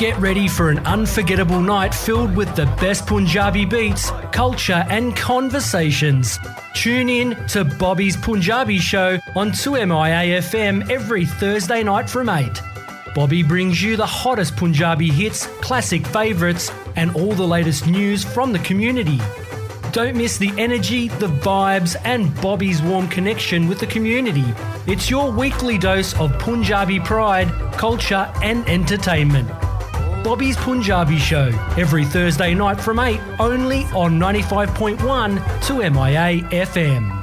Get ready for an unforgettable night filled with the best Punjabi beats, culture and conversations. Tune in to Bobby's Punjabi Show on 2MIA FM every Thursday night from 8. Bobby brings you the hottest Punjabi hits, classic favourites and all the latest news from the community. Don't miss the energy, the vibes and Bobby's warm connection with the community. It's your weekly dose of Punjabi pride, culture and entertainment. Bobby's Punjabi Show, every Thursday night from 8, only on 95.1 2MIA FM.